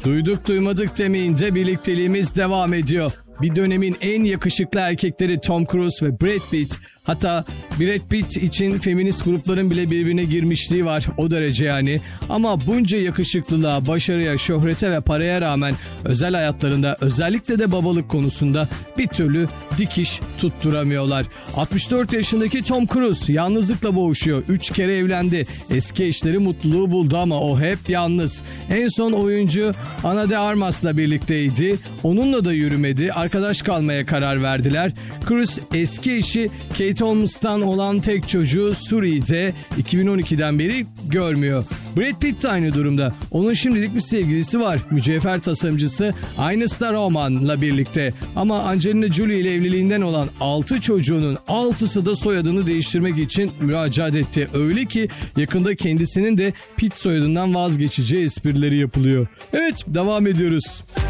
Duyduk duymadık demeyince birlikteliğimiz devam ediyor. Bir dönemin en yakışıklı erkekleri Tom Cruise ve Brad Pitt. Hatta Brad Pitt için feminist grupların bile birbirine girmişliği var, o derece yani. Ama bunca yakışıklılığa, başarıya, şöhrete ve paraya rağmen özel hayatlarında, özellikle de babalık konusunda bir türlü dikiş tutturamıyorlar. 64 yaşındaki Tom Cruise yalnızlıkla boğuşuyor. 3 kere evlendi. Eski eşleri mutluluğu buldu ama o hep yalnız. En son oyuncu Ana de Armas'la birlikteydi. Onunla da yürümedi. Arkadaş kalmaya karar verdiler. Cruise eski eşi Kate Holmes'tan olan tek çocuğu Suri'yi de 2012'den beri görmüyor. Brad Pitt de aynı durumda. Onun şimdilik bir sevgilisi var. Mücevher tasarımcısı Ines de Roman'la birlikte. Ama Angelina Jolie ile evliliğinden olan 6 çocuğunun 6'sı da soyadını değiştirmek için müracaat etti. Öyle ki yakında kendisinin de Pitt soyadından vazgeçeceği esprileri yapılıyor. Evet, devam ediyoruz.